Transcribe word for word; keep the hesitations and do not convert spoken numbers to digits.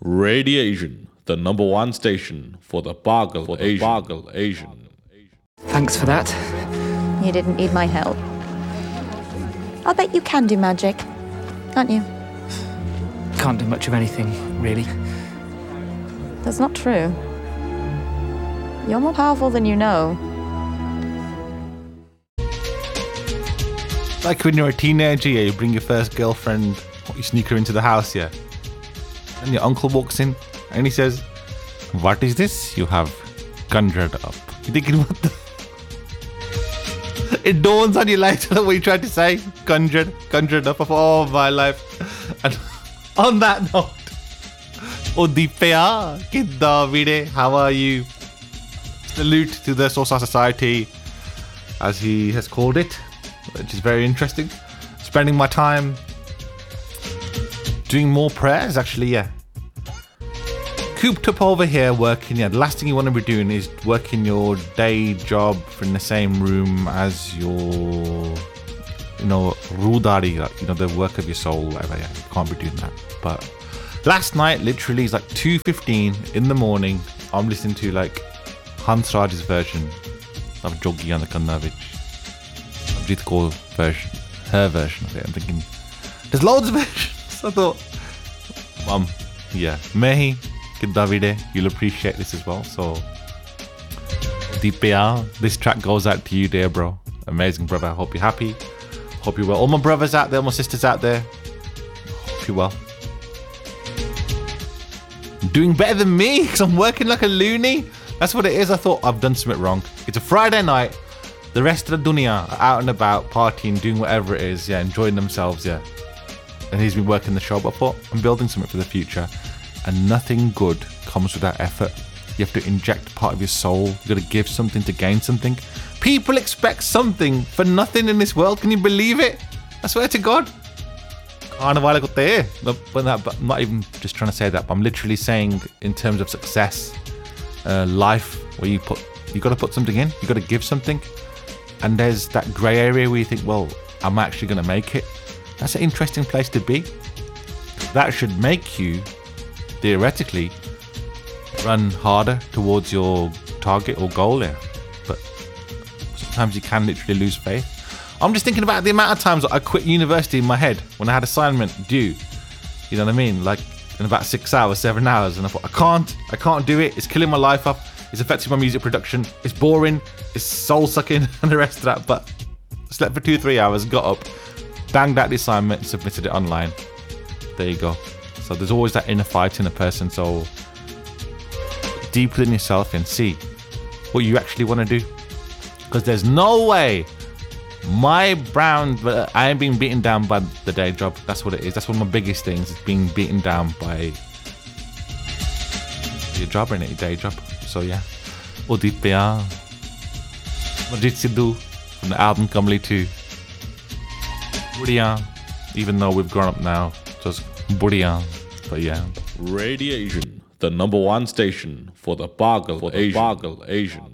Radiation, the number one station for the Bargal for Asian. Bargal Asian. Thanks for that. You didn't need my help. I'll bet you can do magic, can't you? Can't do much of anything, really. That's not true. You're more powerful than you know. Like when you're a teenager, yeah, you bring your first girlfriend, you sneak her into the house, yeah. And your uncle walks in and he says, "What is this you have conjured up?" You're thinking, what the? It dawns on you later what you tried to say. Conjured, conjured up of all my life. And on that note, Udipya, Kidda Vide, how are you? Salute to the Sosa Society, as he has called it, which is very interesting. Spending my time doing more prayers, actually, yeah. Cooped up over here working, yeah. The last thing you want to be doing is working your day job in the same room as your, you know, Rudari, you know, the work of your soul, whatever, yeah. You can't be doing that. But last night, literally, it's like two fifteen in the morning. I'm listening to like Hans Raj's version of Joggi and the Kannavich. Ajit Kaur version, her version of it. I'm thinking, there's loads of versions. I thought, Mum, yeah, Mehi, Davide, you'll appreciate this as well. So, Deepya, this track goes out to you, dear bro. Amazing brother. Hope you're happy. Hope you're well. All my brothers out there, all my sisters out there, hope you're well. Doing better than me because I'm working like a loony. That's what it is. I thought I've done something wrong. It's a Friday night. The rest of the dunya are out and about, partying, doing whatever it is, yeah, enjoying themselves, yeah. And he's been working the show, but I thought I'm building something for the future. And nothing good comes without effort. You have to inject part of your soul. You've got to give something to gain something. People expect something for nothing in this world. Can you believe it? I swear to God. I'm not even just trying to say that, but I'm literally saying in terms of success, uh, life, where you put, you got to put something in. You got to give something. And there's that grey area where you think, well, I'm actually going to make it. That's an interesting place to be. That should make you, theoretically, run harder towards your target or goal there. But sometimes you can literally lose faith. I'm just thinking about the amount of times that I quit university in my head when I had assignment due. You know what I mean? Like in about six hours, seven hours. And I thought, I can't, I can't do it. It's killing my life up. It's affecting my music production. It's boring. It's soul sucking and the rest of that. But I slept for two, three hours, got up, banged out the assignment and submitted it online. There you go. So there's always that inner fight in a person. So deep within yourself and see what you actually want to do. Because there's no way my brown, but I ain't being beaten down by the day job. That's what it is. That's one of my biggest things. It's being beaten down by your job, innit? Your day job. So yeah. Udipya. Majid Sidhu from the album Kamli two. Budiya. Even though we've grown up now, just Budiya. But yeah. Radiation, the number one station for the Bargal for Asian. Bargal Asian.